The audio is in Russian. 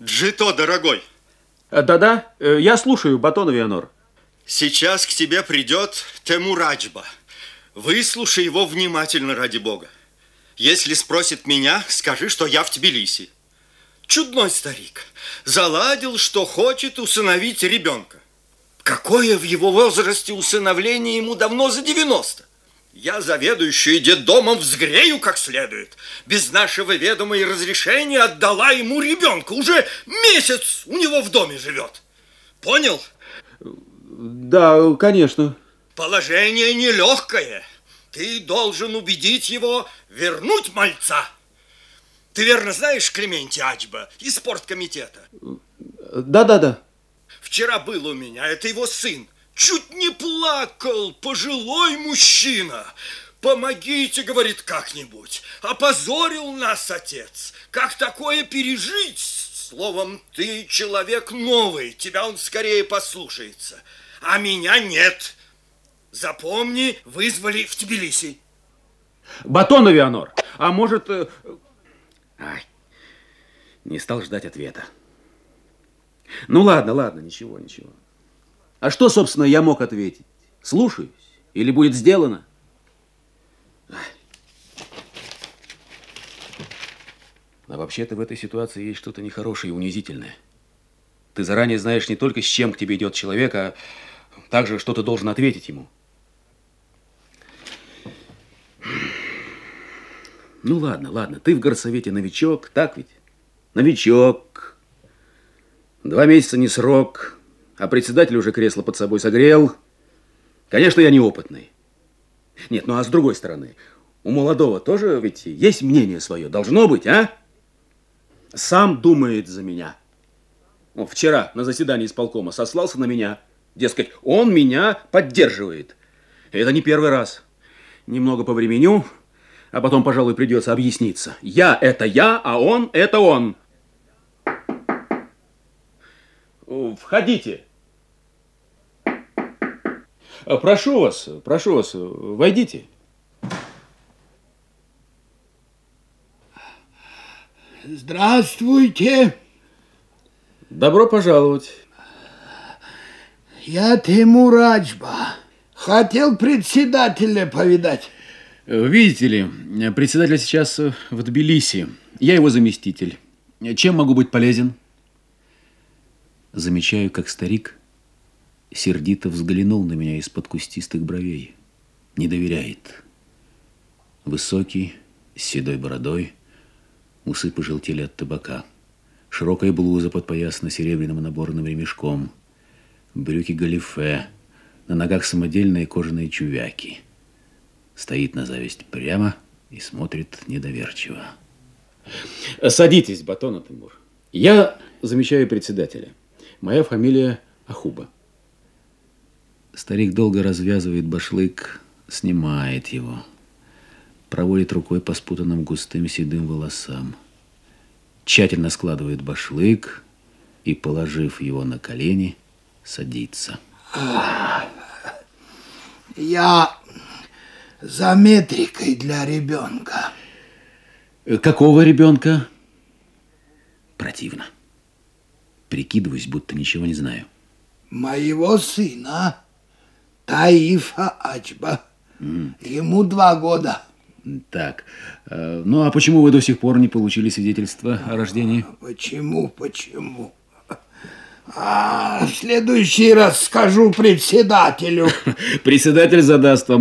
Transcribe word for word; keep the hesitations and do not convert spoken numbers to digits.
Джито, дорогой. Да-да, я слушаю, Батон Вианор. Сейчас к тебе придет Темураджба. Выслушай его внимательно, ради бога. Если спросит меня, скажи, что я в Тбилиси. Чудной старик. Заладил, что хочет усыновить ребенка. Какое в его возрасте усыновление, ему давно за девяносто. Я заведующую детдомом взгрею как следует. Без нашего ведома и разрешения отдала ему ребенка. Уже месяц у него в доме живет. Понял? Да, конечно. Положение нелегкое. Ты должен убедить его вернуть мальца. Ты верно знаешь Клементия Аджба из спорткомитета? Да-да-да. Вчера был у меня, это его сын. Чуть не плакал, пожилой мужчина. Помогите, говорит, как-нибудь. Опозорил нас отец. Как такое пережить? Словом, ты человек новый, тебя он скорее послушается. А меня нет. Запомни, вызвали в Тбилиси. Батон Вианор, а может... Ай, не стал ждать ответа. Ну ладно, ладно, ничего, ничего. А что, собственно, я мог ответить? Слушаюсь? Или будет сделано? А вообще-то в этой ситуации есть что-то нехорошее и унизительное. Ты заранее знаешь не только, с чем к тебе идет человек, а также, что ты должен ответить ему. Ну ладно, ладно, ты в горсовете новичок, так ведь? Новичок. Два месяца не срок, а председатель уже кресло под собой согрел. Конечно, я неопытный. Нет, ну а с другой стороны, у молодого тоже ведь есть мнение свое, должно быть, а? Сам думает за меня. О, вчера на заседании исполкома сослался на меня. Дескать, он меня поддерживает. Это не первый раз. Немного повременю, а потом, пожалуй, придется объясниться. Я – это я, а он – это он. Входите. Прошу вас, прошу вас, войдите. Здравствуйте. Добро пожаловать. Я Темураджба. Хотел председателя повидать. Видите ли, председатель сейчас в Тбилиси. Я его заместитель. Чем могу быть полезен? Замечаю, как старик сердито взглянул на меня из-под кустистых бровей. Не доверяет. Высокий, с седой бородой, усы пожелтели от табака. Широкая блуза подпоясана серебряным наборным ремешком. Брюки галифе. На ногах самодельные кожаные чувяки. Стоит на зависть прямо и смотрит недоверчиво. Садитесь, Батон Тимур. Я замещаю председателя. Моя фамилия Ахуба. Старик долго развязывает башлык, снимает его. Проводит рукой по спутанным густым седым волосам. Тщательно складывает башлык и, положив его на колени, садится. Я за метрикой для ребенка. Какого ребенка? Противно. Прикидываюсь, будто ничего не знаю. Моего сына, Таифа Аджба. Mm. Ему два года. Так, ну а почему вы до сих пор не получили свидетельство о рождении? Почему, почему? А в следующий раз скажу председателю. Председатель задаст вам